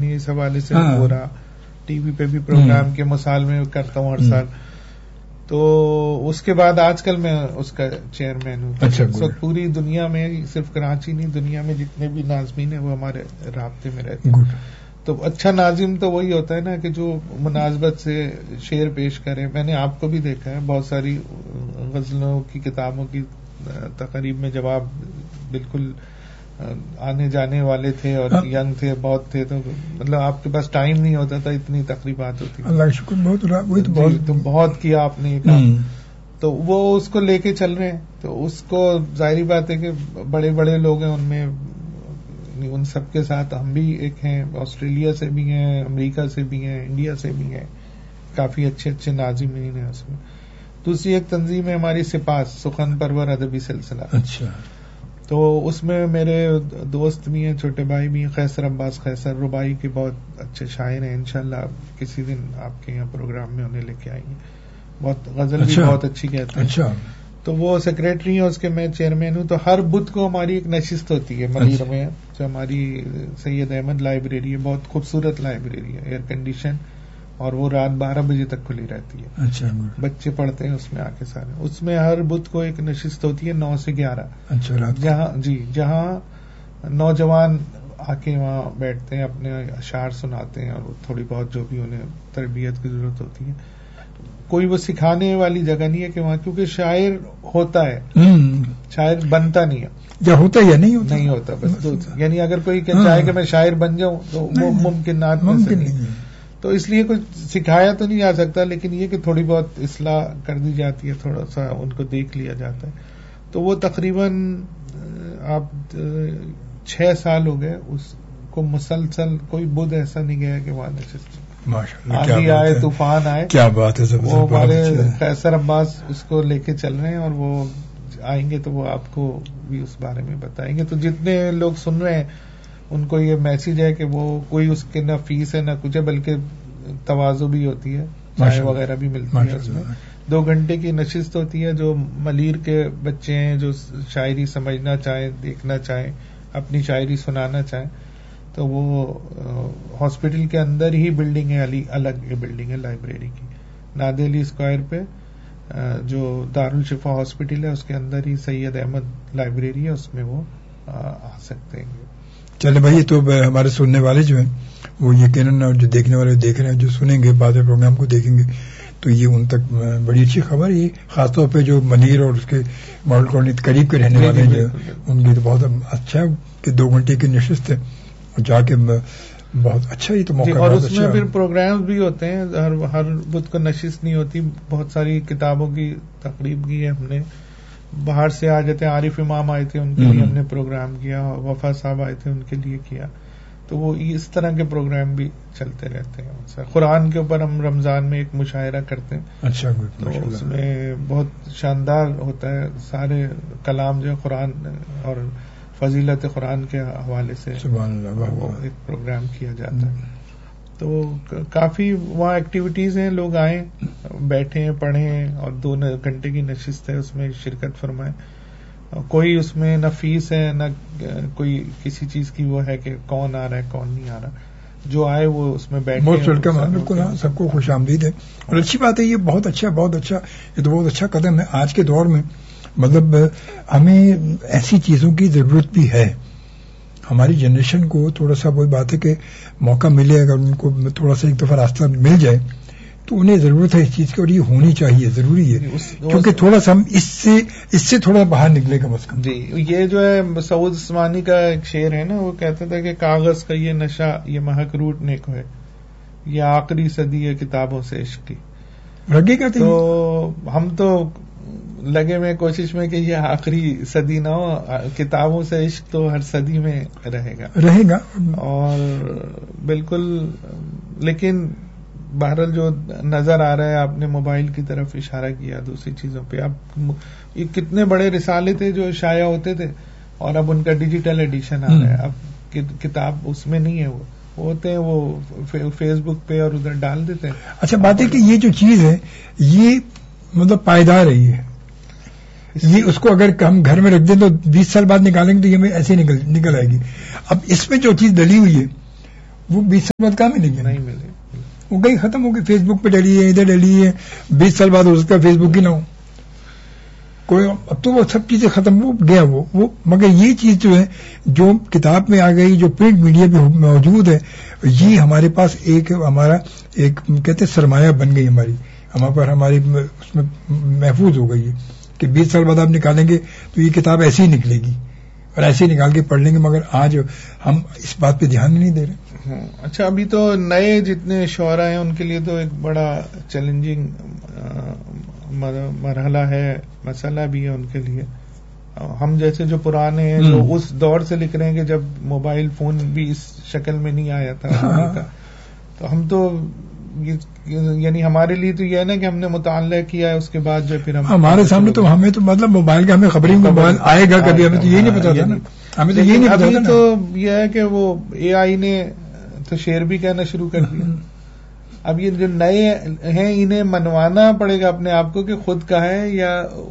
اس حوالے سے ہو رہا، ٹی وی پہ بھی پروگرام کے مسال میں کرتا ہوں ہر سال. تو اس کے بعد آج کل میں اس کا چیئرمین ہوں. اس وقت پوری دنیا میں، صرف کراچی نہیں، دنیا میں جتنے بھی ناظمین ہیں وہ ہمارے رابطے میں رہتے ہیں. تو اچھا ناظم تو وہی ہوتا ہے نا کہ جو مناسبت سے شعر پیش کرے. میں نے آپ کو بھی دیکھا ہے، بہت ساری غزلوں کی کتابوں کی تقریب میں جب آپ بالکل آنے جانے والے تھے اور ینگ تھے، بہت تھے، تو مطلب آپ کے پاس ٹائم نہیں ہوتا تھا، اتنی تقریبات ہوتی. اللہ کا شکر، بہت کیا آپ نے. تو وہ اس کو لے کے چل رہے ہیں. تو اس کو ظاہری بات ہے کہ بڑے بڑے لوگ ہیں ان میں، ان سب کے ساتھ ہم بھی ایک ہیں. آسٹریلیا سے بھی ہیں، امریکہ سے بھی ہیں، انڈیا سے بھی ہیں، کافی اچھے اچھے ناظمین ہیں اس میں. دوسری ایک تنظیم ہے ہماری سپاس، سخن پرور ادبی سلسلہ. اچھا. تو اس میں میرے دوست بھی ہیں، چھوٹے بھائی بھی ہیں، قیصر عباس قیصر، ربائی کے بہت اچھے شاعر ہیں. انشاءاللہ کسی دن آپ کے یہاں پروگرام میں انہیں لے کے آئیں گے. بہت غزل بھی بہت اچھی کہتے ہیں. اچھا. تو وہ سیکریٹری ہیں اس کے، میں چیئرمین ہوں. تو ہر بدھ کو ہماری ایک نشست ہوتی ہے ملیر میں، جو ہماری سید احمد لائبریری ہے، بہت خوبصورت لائبریری ہے، ایئر کنڈیشن، اور وہ رات 12 بجے تک کھلی رہتی ہے. اچھا. بچے پڑھتے ہیں اس میں آ کے سارے. اس میں ہر بدھ کو ایک نشست ہوتی ہے 9 سے 11. اچھا. جہاں نوجوان آ کے وہاں بیٹھتے ہیں، اپنے اشعار سناتے ہیں، اور تھوڑی بہت جو بھی انہیں تربیت کی ضرورت ہوتی ہے. کوئی وہ سکھانے والی جگہ نہیں ہے کہ وہاں، کیونکہ شاعر ہوتا ہے، شاعر بنتا نہیں ہے. یا ہوتا یا نہیں ہوتا بس. یعنی اگر کوئی چاہے کہ میں شاعر بن جاؤں تو وہ ممکنات میں سے نہیں. تو اس لیے کچھ سکھایا تو نہیں جا سکتا، لیکن یہ کہ تھوڑی بہت اصلاح کر دی جاتی ہے، تھوڑا سا ان کو دیکھ لیا جاتا ہے. تو وہ تقریباً آپ 6 سال ہو گئے اس کو مسلسل، کوئی بدھ ایسا نہیں گیا کہ وہاں نشست. آندھی آئے، طوفان آئے، کیا بات ہے. وہ ہمارے قیصر عباس اس کو لے کے چل رہے ہیں، اور وہ آئیں گے تو وہ آپ کو بھی اس بارے میں بتائیں گے. تو جتنے لوگ سن رہے ہیں ان کو یہ میسج ہے کہ وہ کوئی اس کے نہ فیس ہے نہ کچھ ہے، بلکہ تواضع بھی ہوتی ہے، چائے وغیرہ بھی ملتی ہے. اس میں 2 گھنٹے کی نشست ہوتی ہے. جو ملیر کے بچے ہیں، جو شاعری سمجھنا چاہیں، دیکھنا چاہیں، اپنی شاعری سنانا چاہیں، تو وہ ہاسپٹل کے اندر ہی بلڈنگ ہے، الگ بلڈنگ ہے لائبریری کی، نادی علی اسکوائر پہ، جو دارالشفا ہاسپٹل ہے اس کے اندر ہی سید احمد لائبریری ہے، اس میں وہ آ سکتے ہیں. چلے بھائی، تو ہمارے سننے والے جو ہیں وہ یقیناً، اور جو دیکھنے والے دیکھ رہے ہیں، جو سنیں گے بعد پروگرام کو دیکھیں گے، تو یہ ان تک بڑی اچھی خبر ہے. خاص طور پہ جو منیر اور اس کے ماڈل کالونی قریب کے رہنے والے ہیں، ان کی تو بہت اچھا ہے کہ 2 گھنٹے کی نشست ہے، جا کے بہت اچھا ہی تو موقع. اور اس میں پھر پروگرام بھی ہوتے ہیں، ہر بدھ کو نشست نہیں ہوتی. بہت ساری کتابوں کی تقریب کی ہے ہم نے. باہر سے آ جاتے ہیں، عارف امام آئے تھے، ان کے لیے ہم نے پروگرام کیا، وفا صاحب آئے تھے، ان کے لیے کیا. تو وہ اس طرح کے پروگرام بھی چلتے رہتے ہیں. قرآن کے اوپر ہم رمضان میں ایک مشاعرہ کرتے ہیں. اچھا. تو اس میں بہت شاندار ہوتا ہے، سارے کلام جو قرآن اور فضیلت قرآن کے حوالے سے وہ ایک پروگرام کیا جاتا ہے. تو کافی وہاں ایکٹیویٹیز ہیں، لوگ آئیں، بیٹھیں، پڑھیں، اور 2 گھنٹے کی نشست ہے، اس میں شرکت فرمائیں. کوئی اس میں نہ فیس ہے، نہ کوئی کسی چیز کی وہ ہے کہ کون آ رہا ہے کون نہیں آ رہا. جو آئے وہ اس میں بیٹھے. بہت ویلکم ہے، بالکل. سب کو خوش آمدید ہے، اور اچھی بات ہے. یہ بہت اچھا یہ تو بہت اچھا قدم ہے آج کے دور میں. مطلب ہمیں ایسی چیزوں کی ضرورت بھی ہے. ہماری جنریشن کو تھوڑا سا وہی بات ہے کہ موقع ملے، اگر ان کو تھوڑا سا ایک دفعہ راستہ مل جائے تو انہیں ضرورت ہے اس چیز کی، اور یہ ہونی چاہیے، ضروری ہے، کیونکہ تھوڑا سا ہم اس سے تھوڑا باہر نکلے کم از کم. جی. یہ جو ہے سعود عثمانی کا ایک شعر ہے نا، وہ کہتا تھا کہ کاغذ کا یہ نشہ یہ مہک روٹنے کو ہے، یہ آخری صدی ہے کتابوں سے عشق کی. لگے کہتے ہیں تو ہم تو لگے میں کوشش میں کہ یہ آخری صدی نہ ہو، کتابوں سے عشق تو ہر صدی میں رہے گا. اور بالکل. لیکن بہرحال جو نظر آ رہا ہے، آپ نے موبائل کی طرف اشارہ کیا، دوسری چیزوں پہ. اب یہ کتنے بڑے رسالے تھے جو شائع ہوتے تھے، اور اب ان کا ڈیجیٹل ایڈیشن آ رہا ہے. اب کتاب اس میں نہیں ہے، وہ ہوتے ہیں وہ فیس بک پہ اور ادھر ڈال دیتے ہیں. اچھا بات ہے کہ یہ جو چیز ہے یہ مطلب پائیدار ہے. یہ اس کو اگر ہم گھر میں رکھ دیں تو 20 سال بعد نکالیں گے تو یہ ایسے نکل آئے گی. اب اس میں جو چیز ڈلی ہوئی ہے وہ 20 سال بعد کہاں ملیں گے؟ نہیں ملے. وہ کہیں ختم ہو گئی. فیس بک پہ ڈلی ہے, ادھر ڈلی ہے, 20 سال بعد ہو سکتا ہے فیس بک ہی نہ ہو کوئی. اب تو وہ سب چیزیں ختم ہو گیا وہ مگر یہ چیز جو ہے جو کتاب میں آ گئی, جو پرنٹ میڈیا پہ موجود ہے, یہ ہمارے پاس ہمارا ایک کہتے سرمایہ بن گئی ہمارے پر, ہماری اس میں محفوظ ہو گئی ہے کہ 20 سال بعد آپ نکالیں گے تو یہ کتاب ایسی ہی نکلے گی اور ایسے ہی نکال کے پڑھ لیں گے. مگر آج ہم اس بات پہ دھیان نہیں دے رہے. اچھا, ابھی تو نئے جتنے شعراء ہیں ان کے لیے تو ایک بڑا چیلنجنگ مرحلہ ہے, مسئلہ بھی ہے ان کے لیے. ہم جیسے جو پرانے ہیں جو اس دور سے لکھ رہے ہیں کہ جب موبائل فون بھی اس شکل میں نہیں آیا تھا, تو ہم تو یعنی ہمارے لیے تو یہ ہے نا کہ ہم نے مطالعہ کیا ہے, اس کے بعد جو پھر ہمارے سامنے تو ہمیں تو مطلب موبائل کا ہمیں خبریں موبائل آئے گا کبھی, ہمیں تو یہ نہیں پتا تھا نا, ہمیں تو یہ نہیں پتا تھا. تو یہ ہے کہ وہ اے آئی نے تو شعر بھی کہنا شروع کر دیا. اب یہ جو نئے ہیں انہیں منوانا پڑے گا اپنے آپ کو کہ خود کا ہے یا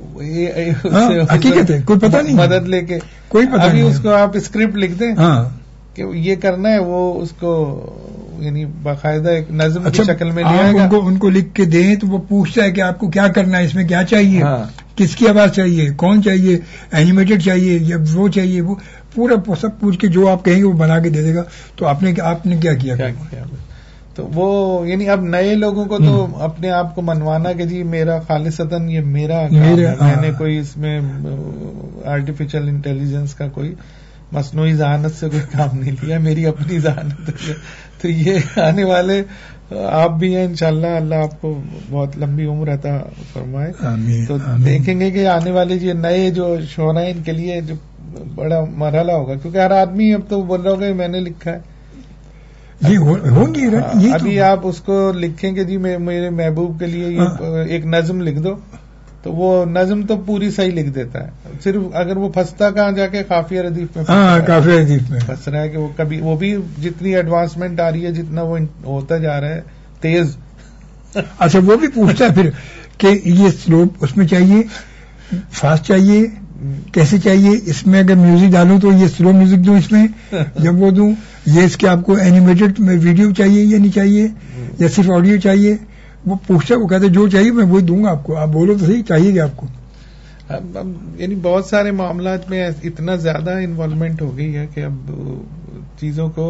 حقیقت ہے, کوئی پتہ نہیں, مدد لے کے کوئی پتہ ابھی نہیں. اس کو آپ اسکرپٹ لکھ دیں کہ یہ کرنا ہے, وہ اس کو یعنی باقاعدہ ایک نظم کی شکل میں لیا گا. ان کو لکھ کے دیں تو وہ پوچھتا ہے کہ آپ کو کیا کرنا ہے, اس میں کیا چاہیے, کس کی آواز چاہیے, کون چاہیے, اینیمیٹڈ چاہیے یا وہ چاہیے, وہ پورا سب پوچھ کے جو آپ کہیں گے وہ بنا کے دے دے گا. تو آپ نے کیا کیا تو وہ یعنی اب نئے لوگوں کو تو اپنے آپ کو منوانا کہ جی میرا خالصتاً یہ میرا کام ہے, میں نے کوئی اس میں آرٹیفیشل انٹیلیجنس کا کوئی مصنوعی ذہانت سے کوئی کام نہیں لیا, میری اپنی ذہانت ہے. تو یہ آنے والے آپ بھی ہیں انشاءاللہ, اللہ آپ کو بہت لمبی عمر عطا فرمائے. تو دیکھیں گے کہ آنے والے یہ نئے جو شعراء ان کے لیے جو بڑا مرحلہ ہوگا, کیونکہ ہر آدمی اب تو بول رہا ہوگا میں نے لکھا ہے. ابھی آپ اس کو لکھیں کہ جی میرے محبوب کے لیے ایک نظم لکھ دو, تو وہ نظم تو پوری صحیح لکھ دیتا ہے, صرف اگر وہ پھنستا کہاں جا کے قافیہ ردیف میں پھنس رہا ہے کہ وہ کبھی وہ بھی جتنی ایڈوانسمنٹ آ رہی ہے جتنا وہ ہوتا جا رہا ہے تیز. اچھا, وہ بھی پوچھتا ہے پھر کہ یہ سلو اس میں چاہیے, فاسٹ چاہیے, کیسے چاہیے, اس میں اگر میوزک ڈالوں تو یہ سلو میوزک دوں, اس میں جب وہ دوں یہ اس کے آپ کو اینیمیٹڈ ویڈیو چاہیے یا نہیں چاہیے, یا صرف آڈیو چاہیے. وہ پوچھتا, وہ کہتے جو چاہیے میں وہی دوں گا آپ کو, آپ بولو تو صحیح چاہیے گا آپ کو. یعنی بہت سارے معاملات میں اتنا زیادہ انوالومنٹ ہو گئی ہے کہ اب چیزوں کو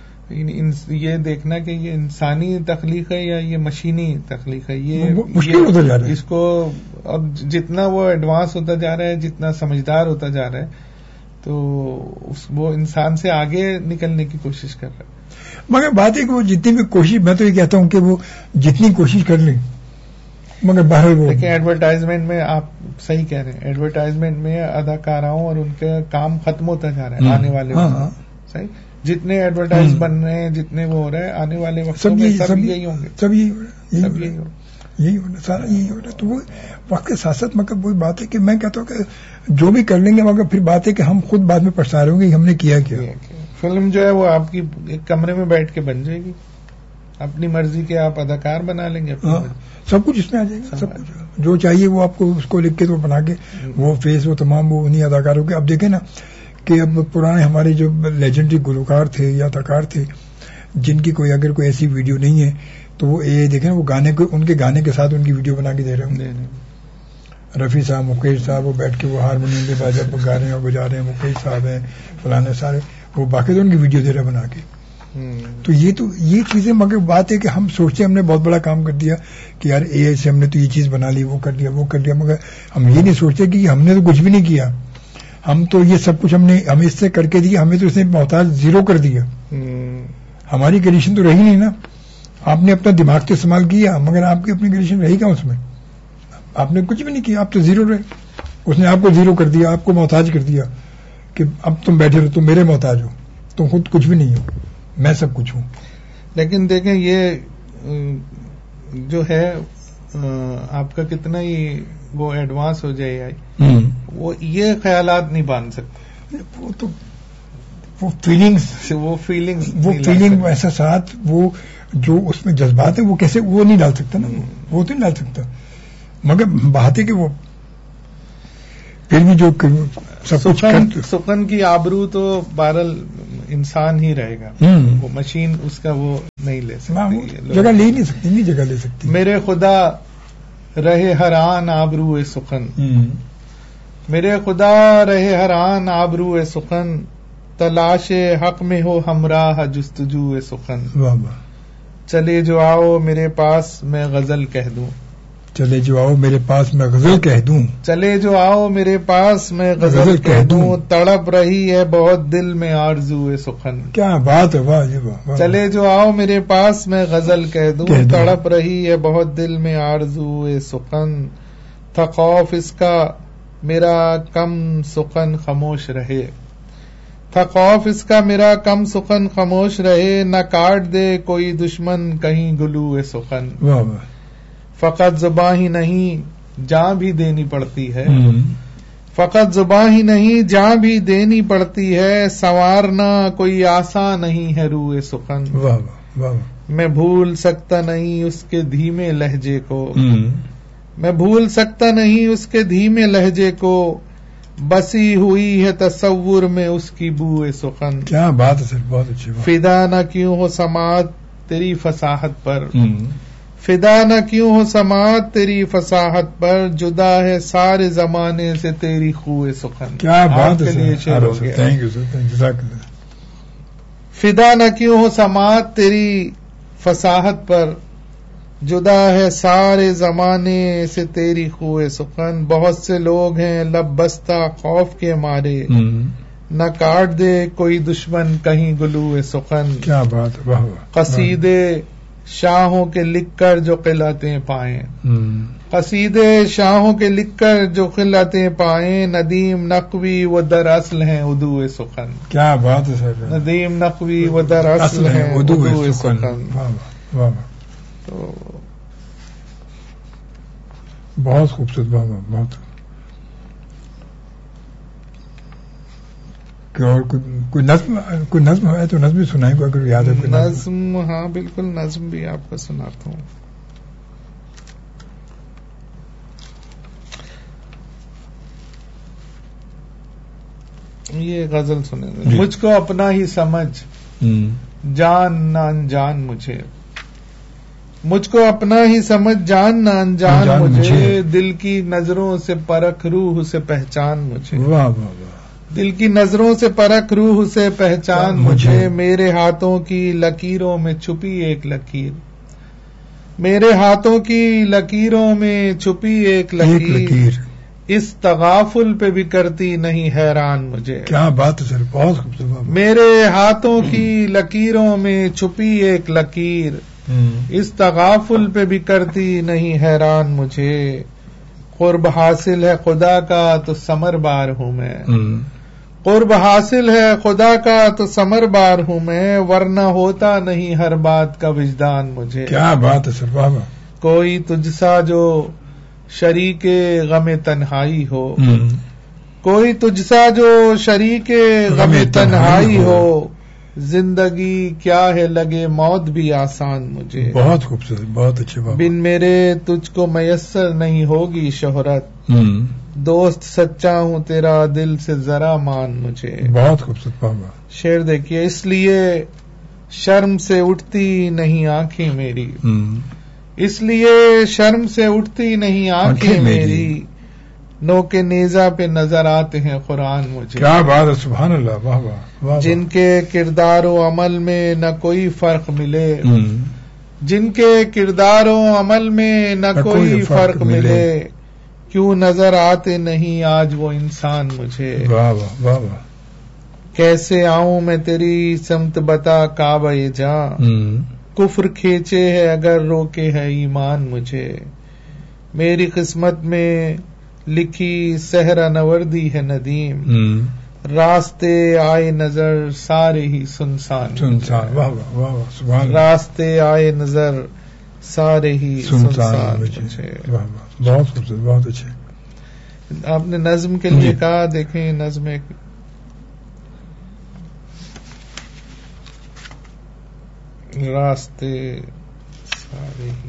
یہ دیکھنا کہ یہ انسانی تخلیق ہے یا یہ مشینی تخلیق ہے, یہ مشکل ہوتا جا رہا ہے. اس کو اب جتنا وہ ایڈوانس ہوتا جا رہا ہے, جتنا سمجھدار ہوتا جا رہا ہے, تو وہ انسان سے آگے نکلنے کی کوشش کر رہا ہے. مگر بات ہے کہ وہ جتنی بھی کوشش, میں تو یہ کہتا ہوں کہ وہ جتنی کوشش کر لیں, مگر باہر وہ دیکھیں ایڈورٹائزمنٹ میں آپ صحیح کہہ رہے ہیں, ایڈورٹائزمنٹ میں اداکاراؤں اور ان کا کام ختم ہوتا جا رہا ہے آنے والے وقت. صحیح, جتنے ایڈورٹائز بن رہے ہیں, جتنے وہ ہو رہے ہیں, آنے والے وقت میں سب یہی ہوں گے, سب یہی ہونا, سارا یہی ہو رہا ہے. تو وہ وقت کے ساتھ ساتھ مگر وہی بات ہے کہ میں کہتا ہوں کہ جو بھی کر لیں گے, مگر پھر بات ہے کہ ہم خود بعد میں پچھتا رہے ہوں گے ہم نے کیا. فلم جو ہے وہ آپ کی ایک کمرے میں بیٹھ کے بن جائے گی, اپنی مرضی کے آپ اداکار بنا لیں گے, سب کچھ اس میں آ جائے گا, سب کچھ جو چاہیے وہ آپ کو اس کو لکھ کے تو بنا کے وہ فیس وہ تمام وہ انہیں اداکاروں کے. اب دیکھیں نا کہ اب پرانے ہمارے جو لیجنڈری گلوکار تھے یا اداکار تھے جن کی کوئی اگر کوئی ایسی ویڈیو نہیں ہے تو وہ دیکھیں وہ گانے کو ان کے گانے کے ساتھ ان کی ویڈیو بنا کے دے رہے ہوں. رفیع صاحب, مکیش صاحب, وہ بیٹھ کے وہ ہارمونیم پہ باجا گا رہے ہیں اور بجا رہے ہیں, مکیش صاحب ہیں, فلانے سارے, وہ باقاعدہ ان کی ویڈیو دے رہے بنا کے. تو یہ چیزیں, مگر بات ہے کہ ہم سوچتے ہم نے بہت بڑا کام کر دیا کہ یار اے آئی سے ہم نے تو یہ چیز بنا لی, وہ کر لیا, مگر ہم یہ نہیں سوچتے کہ ہم نے تو کچھ بھی نہیں کیا. ہم تو یہ سب کچھ ہمیں اس سے کر کے دیا, ہمیں تو اس نے محتاج زیرو کر دیا. ہماری کریشن تو رہی نہیں نا, آپ نے اپنا دماغ تو استعمال کیا مگر آپ کی اپنی کریشن رہی کہاں اس میں, آپ نے کچھ بھی نہیں کیا, آپ تو زیرو رہے. اس نے آپ کو زیرو کر دیا, آپ کو محتاج کر دیا کہ اب تم بیٹھے رہو, تم میرے محتاج ہو, تم خود کچھ بھی نہیں ہو, میں سب کچھ ہوں. لیکن دیکھیں یہ جو ہے آپ کا کتنا ہی وہ ایڈوانس ہو جائے وہ یہ خیالات نہیں باندھ سکتے. وہ تو وہ فیلنگ احساسات وہ جو اس میں جذبات ہیں وہ کیسے وہ نہیں ڈال سکتا نا, وہ تو نہیں ڈال سکتا. مگر بات ہے کہ وہ پھر بھی جو سب کچھ سخن کی آبرو تو بہرحال انسان ہی رہے گا، وہ مشین اس کا وہ نہیں لے سکتی، جگہ لے نہیں سکتی، نہیں جگہ لے سکتی. میرے خدا رہے حیران آبرو سخن، میرے خدا رہے حیران آبرو سخن، تلاش حق میں ہو ہمراہ جستجو سخن. چلے جو آؤ میرے پاس میں غزل کہہ دوں، چلے جو آؤ میرے پاس میں غزل کہہ دوں، چلے جو آؤ میرے پاس میں غزل کہہ دوں، تڑپ رہی ہے بہت دل میں آرزو سخن. کیا بات ہے، واہ جی واہ. چلے جو آؤ میرے پاس میں غزل کہہ دوں، تڑپ رہی ہے بہت دل میں آرزو سخن، تھا خوف اس کا میرا کم سخن خاموش رہے، تھا خوف اس کا میرا کم سخن خاموش رہے، نہ کاٹ دے کوئی دشمن کہیں گلو سخن. فقط زباں ہی نہیں جاں بھی دینی پڑتی ہے، فقط زباں ہی نہیں جاں بھی دینی پڑتی ہے، سنوارنا کوئی آسان نہیں ہے روئے سخن. میں بھول سکتا نہیں اس کے دھیمے لہجے کو، میں بھول سکتا نہیں اس کے دھیمے لہجے کو، بسی ہوئی ہے تصور میں اس کی بوئے سخن. کیا بات ہے سر، بہت اچھی بات. فدا نہ کیوں ہو سماعت تیری فصاحت پر، فدا نہ کیوں ہو سماعت تیری فصاحت پر، جدا ہے سارے زمانے سے تیری خوئے سخن. کیا بات ہے سر، تھینک یو سر، جزاک اللہ. فدا نہ کیوں ہو سماعت تیری فصاحت پر، جدا ہے سارے زمانے سے تیری خوئے سخن. بہت سے لوگ ہیں لب بستہ خوف کے مارے، نہ کاٹ دے کوئی دشمن کہیں گلو سخن. کیا بات ہے، واہ واہ. قصیدے شاہوں کے لکھ کر جو قلعتیں پائیں، قصیدے شاہوں کے لکھ کر جو قلعتیں پائیں، ندیم نقوی وہ در اصل ہیں ادو سخن. کیا بات ہے سر، ندیم نقوی وہ در اصل ہیں ادو سخن. تو بہت خوبصورت، بہت. اور کوئی نظم ہے تو نظم بھی سنائیں گے اگر یاد ہے کوئی نظم. ہاں بالکل، نظم بھی آپ کو سناتا ہوں. یہ غزل سنیں گے. مجھ کو اپنا ہی سمجھ جان نہ انجان مجھے، مجھ کو اپنا ہی سمجھ جان نہ انجان مجھے، دل کی نظروں سے پرکھ روح سے پہچان مجھے. واہ واہ واہ. دل کی نظروں سے پرکھ روح سے پہچان مجھے، میرے ہاتھوں کی لکیروں میں چھپی ایک لکیر، میرے ہاتھوں کی لکیروں میں چھپی ایک لکیر، اس تغافل پہ بھی کرتی نہیں حیران مجھے. کیا بات ہے سر، بہت خوبصورت. میرے ہاتھوں کی لکیروں میں چھپی ایک لکیر، اس تغافل پہ بھی کرتی نہیں حیران مجھے. قرب حاصل ہے خدا کا تو ثمر بار ہوں میں، قرب حاصل ہے خدا کا تو ثمر بار ہوں میں، ورنہ ہوتا نہیں ہر بات کا وجدان مجھے. کیا بات ہے سر، بابا. کوئی تجھ سا جو شریک غم تنہائی ہو، کوئی تجھ سا جو شریک غم تنہائی ہو، زندگی کیا ہے لگے موت بھی آسان مجھے. بہت خوبصورت، بہت اچھے بابا. بن میرے تجھ کو میسر نہیں ہوگی شہرت، دوست سچا ہوں تیرا دل سے ذرا مان مجھے. بہت خوبصورت بابا. شعر دیکھیے. اس لیے شرم سے اٹھتی نہیں آنکھیں میری، اس لیے شرم سے اٹھتی نہیں آنکھیں میری، نو کے نیزہ پہ نظر آتے ہیں قرآن مجھے. کیا بات ہے، سبحان اللہ. واہ واہ. جن کے کردار و عمل میں نہ کوئی فرق ملے، جن کے کردار و عمل میں نہ کوئی فرق ملے، کیوں نظر آتے نہیں آج وہ انسان مجھے. واہ واہ واہ واہ. کیسے آؤں میں تیری سمت بتا کعبہ جاں، کفر کھینچے ہے اگر روکے ہے ایمان مجھے. میری قسمت میں لکھی صحرا نوردی ہے ندیم، راستے آئے نظر سارے ہی سنسان. واہ واہ واہ واہ. سبحان اللہ. راستے آئے نظر سارے ہی سنسان مجھے. واہ واہ. بہت خوبصورت، بہت اچھے. آپ نے نظم کے لیے کہا، دیکھیں نظم ایک راستے سارے ہی